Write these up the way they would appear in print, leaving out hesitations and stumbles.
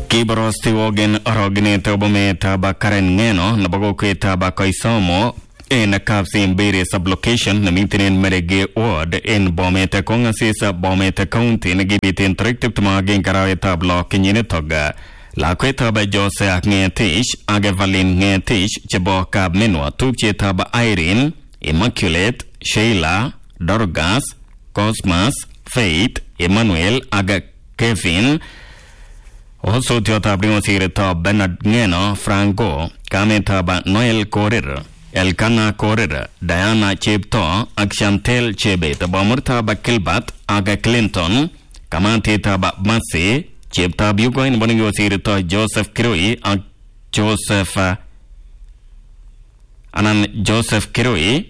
Kiborosti wogen oroginete obometa ba Karen Ngeno na bagokweta ba Koisomo in Kapsin Bere sublocation na mitinin merege ward in Bometa Kongasisa Bometa County na gibitin trictip tumaging karaweta block in toga. La kweta ba Jose Ngetish Agavalin Ngetish Chebo Kab Menwa Tupcheta ba Irene Immaculate Sheila Dorgas Cosmas Faith Emmanuel Aga Kevin also Tiota Brimo Sireta Bernard Ngeno Franco Kameta ba Noel Korir Elkana Korir Diana Chepto Akshantel Chebet Bamurta ba Kilbat Aga Clinton Kamanteta ba Masi Chepta Bugoin Bonio Sireta Joseph Kiroi Joseph Joseph Kiroi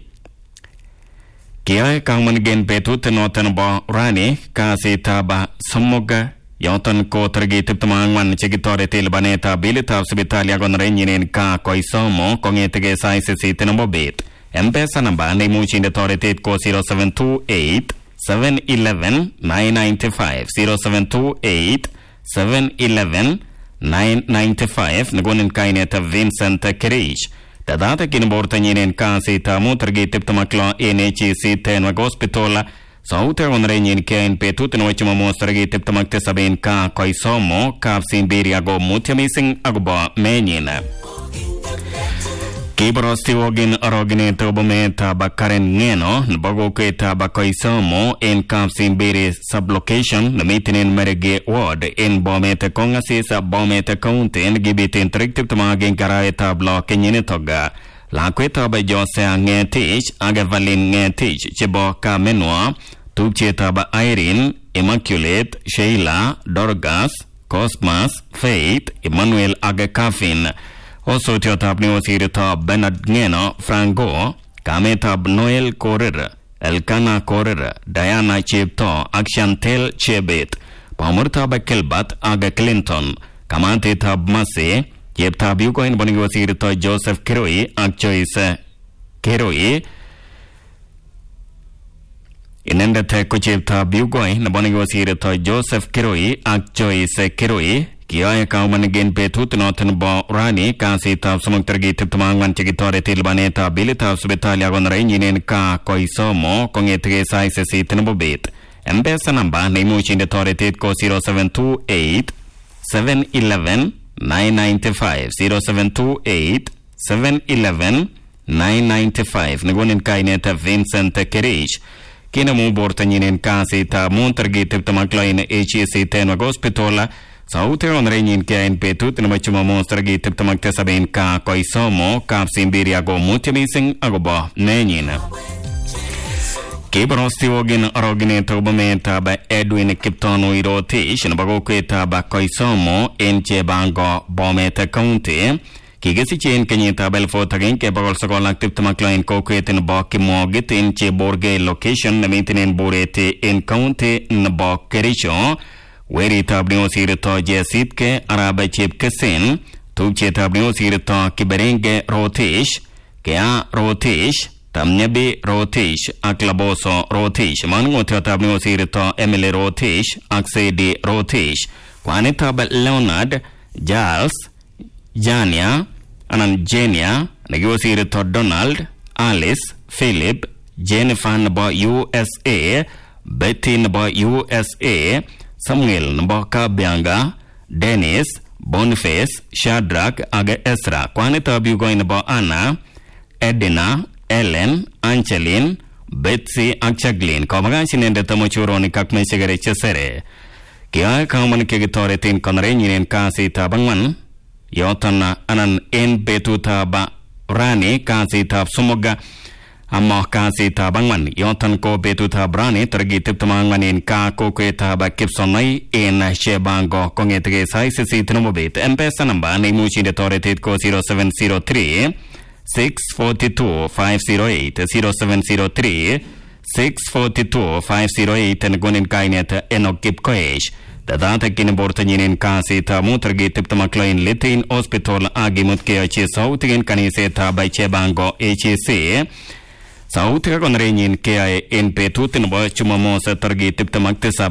Kia Kaman Gen Petut Notan Ba Rani Kasita ba Samoga Yotan ko targetip tamangman chekitore tilbaneta bilita subitalia gon renyin ka Koisomo kongetege size sitin bobet. Mpesa namba ne muchin de toretet ko 0728 711 995 0728 711 995 nagonin kaineta Vincent Kirish. Tadata kinborta nyinen ka sita mu targetip tamakla NHC ten hospital Sauta on renyin kain petut no chimo monstergi tiptamakte saben ka Koisomo Kapsin Bere go mutiamising agba menina. Kiborosti wogin oroginete obometa ba Karen Ngeno nbago kweta ba Koisomo in Kapsin Bere sublocation na mitinin merege ward in Bometa Kongasisa Bometa County in gibitin trictip tamaging karaeta block in toga. La kweta ba Jose Ngetish Agavalin Ngetish Chebo Kamenwa Tupcheta ba Irene Immaculate Sheila Dorgas Cosmas Faith Emmanuel Aga Kevin also Tiota Brimo Sireta Bernard Ngeno Franco Kameta Noel Korir Elkana Korir Diana Chepto Akshantel Chebet Pamurta ba Kilbat Aga Clinton Kamanteta Masi Chepta Bugoin Bonio Sireta Joseph Kiroi Joyce Kiroi Inenda Teko Chepta Bugoin Bonio Sireta Joseph Kiroi Joyce Kiroi Kia Kauman again Petut Northern Bo Rani Kasita Sumuktargi Tiptamangan Chikitore Tilbaneta Bilita Subitalia on Rainin Ka Koisomo Kongetege Size Sitinobit Mpesa namba Nemuchin the Torretit Ko 0728 711 995 0728 711 995 Nagonin Kaineta Vincent Kirish Kinamu Bortanyin Kasita Montergi Tiptamakloin HEC 10 Hospital Sauter on Rainin Kain Petut Namachuma Monstergi Tiptamakta Sabin Ka Koisomo Kapsin Bere go mutiamising agoba Nenina Kiborosti wogin oroginete obometa ba Edwin Kiptono Irotish nabago kweta ba Koisomo in Chebango Bometa County Kigesi chen kenyeta Belfort again ke bagol sakol active tamaklain ko kwetin ba Kimogit in Cheborge location na mitinin Burete in County nba Kerisho Weri tabnio sirito Jesitke Arabe Chepkesin Tupche tabnio sirito Kiberenge Rotish Kea Rotish Tamnyabi Rotish Aklaboso Rotish Manungo tabnio sirito Emily Rotish Aksedi Rotish Kwanita ba Leonard Giles Jania Jenia Nagio sirito Donald Alice Philip Jennifer naba USA Betty naba USA Samuel naba Kabyanga Dennis Boniface Shadrach Aga Esra Kwanita Bugoin naba Anna Edina Ellen Angeline Betsy Akchaglin Kamagashin and the Tamochuroni Kakmesegare Chesere Kia Kaman Kegitoretin Conrain Kasi Tabangan Yotana Anan En Betuta Ba Rani Kasi Tab Sumoga Amma Kasi Tabangan Yotan Ko Betuta Brani Targitip Tamangan in Ka Kokweta Ba Kipsonai in Shebango Kongetege Size Sitinobit Mpesa Namba Nemuchi the Toretit Ko 0703 642 508 0703 642 508 and Gonin Kainet Enokip Koesh. The data Kinibortanin Kasita Mutargit Tiptamakloin Litin Hospital Agimutke Sautin Kaniseta by Chebango HEC Sautia Gonrain Kia in Petutin Chumamos Targit Tiptamaktisaba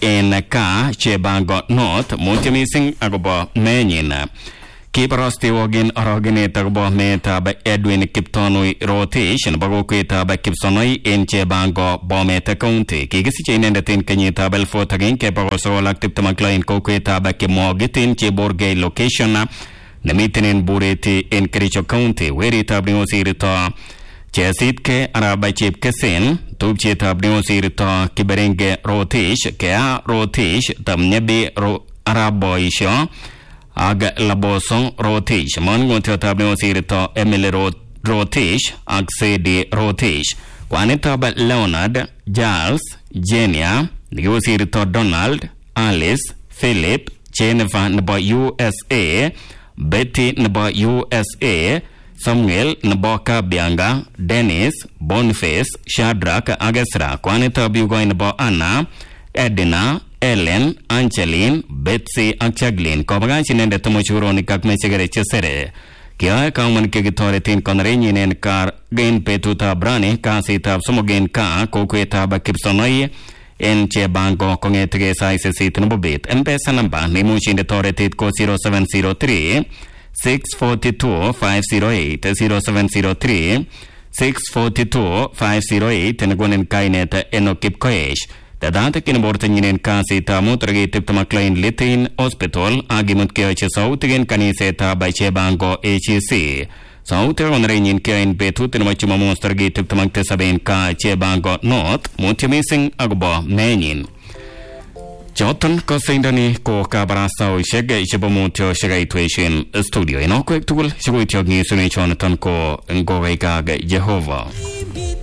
en ka Chebango North mutyo mising akobo menyin. Kibarastewogin aragenet akobo meetab Edwin Kiptanui Rotich nebo kokwetab Kipsonoi en Chebango Bomet County. Kikisiche inendet en kenyitab 1922 en kokwetab Kimogit en Cheborgei location nemiten en Bureti en Kericho County. Weritab neosirito Chesitke Araba Chepkesen tupchetab neosirito Kiberenge Rotich Kea Rotich tamnyebi Araboisho ag Laboson Rotich mongotetab neosirito Emily Rotich ag Sedi Rotich kwanitab Leonard Giles Jenia neosirito Donald Alice Philip Jennifer nebo USA Betty nebo USA Samuel nebo Kabianga Dennis Boniface Shadrach Agesra kwanitab Yugoi nebo Anna Edina Ellen Angeline Betsy ak Jacqueline kobagach inendet mochuronik ak mechegere chesere kiae kauman kekitoretin konorenyin en kar gen betutab rani kasitab somogen ka kokwetab Kipsonoi en Chebango kongetege sait 8 nebo bet. M-Pesa namba neimuch inde toretet ko 0703 642 508 0703 642 508 negonen kainet Enoch Kipkoech. Dadate kinabortanyin en kasitab mut tarikit 22 Litin Hospital agimut keyoche sautik kanisetab Chebango AGC. Sautik konorenyin keyoen betut nebo Jumamos tarikit 27 ka Chebango North mutyo mising akobo menyin. Choton ko sindani ko kabarastaoshek chebo mutyo shekaitweshin studio en okwek tugul shekuityok ngisunet chonoton ko ngogaikag Jehova.